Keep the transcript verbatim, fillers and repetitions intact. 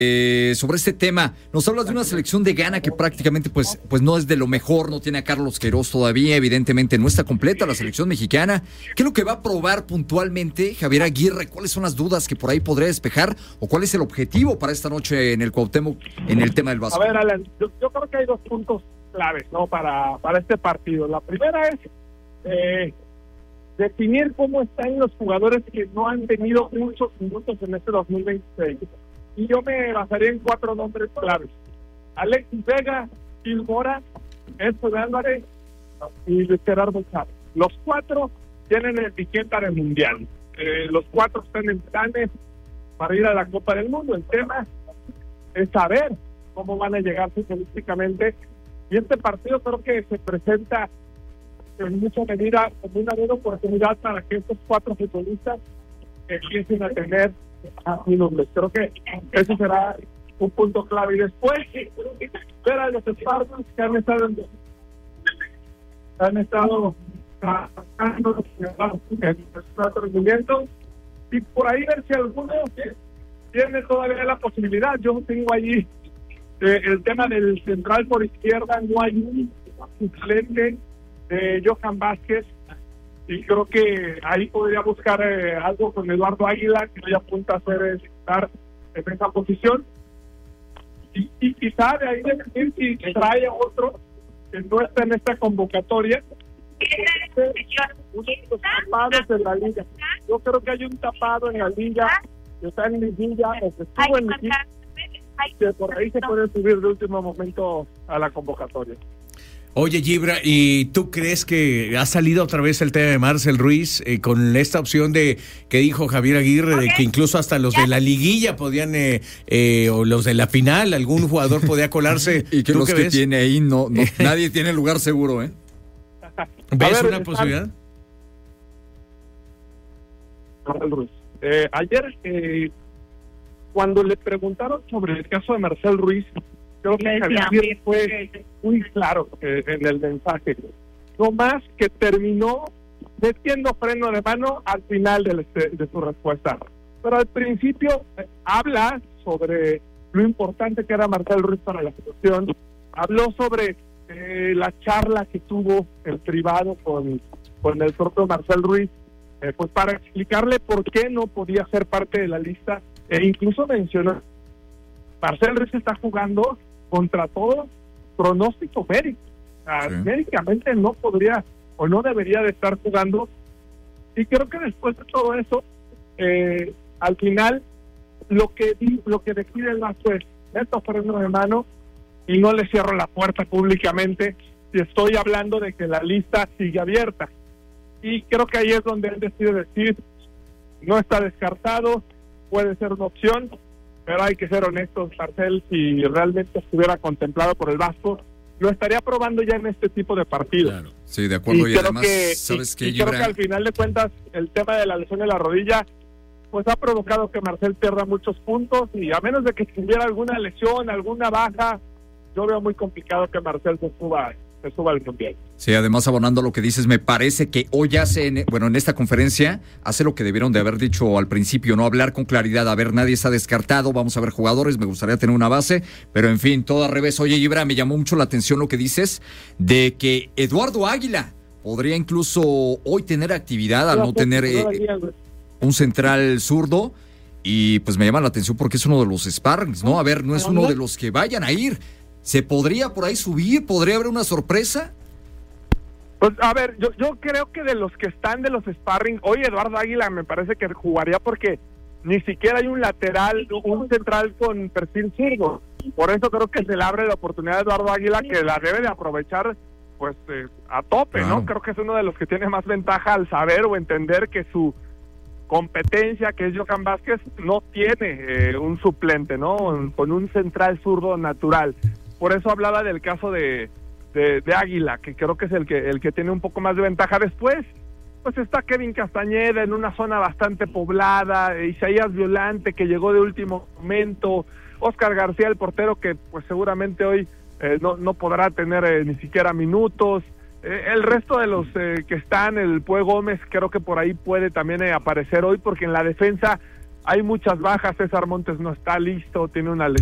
Eh, sobre este tema, nos hablas de una selección de Ghana que prácticamente pues, pues no es de lo mejor, no tiene a Carlos Queiroz todavía, evidentemente no está completa la selección mexicana. ¿Qué es lo que va a probar puntualmente Javier Aguirre? ¿Cuáles son las dudas que por ahí podría despejar? ¿O cuál es el objetivo para esta noche en el Cuauhtémoc en el tema del Vasco? A ver, Alan, yo, yo creo que hay dos puntos claves, ¿no? Para, para este partido. La primera es eh, definir cómo están los jugadores que no han tenido muchos minutos en este dos mil veintiséis. Y yo me basaría en cuatro nombres claves: Alexis Vega, Gil Mora, Edson Álvarez y Luis Gerardo Chávez. Los cuatro tienen el etiqueta del Mundial. Eh, los cuatro están en planes para ir a la Copa del Mundo. El tema es saber cómo van a llegar futbolísticamente. Y este partido creo que se presenta en mucha medida como una buena oportunidad para que estos cuatro futbolistas empiecen a tener mi nombre. Creo que eso será un punto clave. Y después ver a los Spartans que han estado en, han estado trabajando en nuestro rendimiento y por ahí ver si alguno tiene todavía la posibilidad. Yo tengo allí eh, el tema del central por izquierda. No hay un suplente de Johan Vázquez y creo que ahí podría buscar eh, algo con Eduardo Águila, que hoy apunta a ser estar en esa posición, y, y quizá de ahí decir si trae a otro que no está en esta convocatoria, uno de los tapados en la liga. Yo creo que hay un tapado en la liga, que está en liguilla, o que estuvo en liguilla, que por ahí se puede subir de último momento a la convocatoria. Oye, Gibra, ¿y tú crees que ha salido otra vez el tema de Marcel Ruiz eh, con esta opción de que dijo Javier Aguirre de que incluso hasta los de la liguilla podían, eh, eh, o los de la final, algún jugador podía colarse? Y que los que ves? tiene ahí, no, no nadie tiene lugar seguro, ¿eh? ¿Ves ver, una posibilidad? Marcel Ruiz. Eh, ayer, eh, cuando le preguntaron sobre el caso de Marcel Ruiz, creo que Javier fue muy claro eh, en el mensaje. No más que terminó metiendo freno de mano al final de, este, de su respuesta. Pero al principio eh, habla sobre lo importante que era Marcel Ruiz para la situación. Habló sobre eh, la charla que tuvo en privado con, con el propio Marcel Ruiz, eh, pues para explicarle por qué no podía ser parte de la lista, e incluso mencionó Marcel Ruiz está jugando contra todo pronóstico médico. O sea, sí. Médicamente no podría o no debería de estar jugando. Y creo que después de todo eso, eh, al final, lo que lo que decide el Vasco es: meto freno de mano y no le cierro la puerta públicamente si estoy hablando de que la lista sigue abierta. Y creo que ahí es donde él decide decir: no está descartado, puede ser una opción. Pero hay que ser honestos, Marcel, si realmente estuviera contemplado por el Vasco, lo estaría probando ya en este tipo de partidos. Claro, sí, de acuerdo. Y, y además, que, ¿sabes qué, y creo que al final de cuentas, el tema de la lesión de la rodilla, pues ha provocado que Marcel pierda muchos puntos, y a menos de que tuviera alguna lesión, alguna baja, yo veo muy complicado que Marcel se suba, se suba al Mundial. Sí, además, abonando lo que dices, me parece que hoy hace, en, bueno, en esta conferencia, hace lo que debieron de haber dicho al principio, no hablar con claridad. A ver, nadie está descartado, vamos a ver jugadores, me gustaría tener una base, pero en fin, todo al revés. Oye, Gibra, me llamó mucho la atención lo que dices de que Eduardo Águila podría incluso hoy tener actividad al no tener eh, un central zurdo, y pues me llama la atención porque es uno de los sparrings, ¿no? A ver, no es uno de los que vayan a ir. ¿Se podría por ahí subir? ¿Podría haber una sorpresa? Pues a ver, yo yo creo que de los que están de los sparring, hoy Eduardo Águila me parece que jugaría porque ni siquiera hay un lateral, un central con perfil zurdo. Por eso creo que se le abre la oportunidad a Eduardo Águila, que la debe de aprovechar pues eh, a tope, claro. ¿No? Creo que es uno de los que tiene más ventaja al saber o entender que su competencia, que es Johan Vázquez, no tiene eh, un suplente, ¿no? Con un central zurdo natural. Por eso hablaba del caso de, de, de Águila, que creo que es el que el que tiene un poco más de ventaja. Después, pues está Kevin Castañeda en una zona bastante poblada, Isaías Violante, que llegó de último momento, Oscar García, el portero, que pues seguramente hoy eh, no, no podrá tener eh, ni siquiera minutos. Eh, el resto de los eh, que están, el Pue Gómez, creo que por ahí puede también eh, aparecer hoy, porque en la defensa hay muchas bajas, César Montes no está listo, tiene una lesión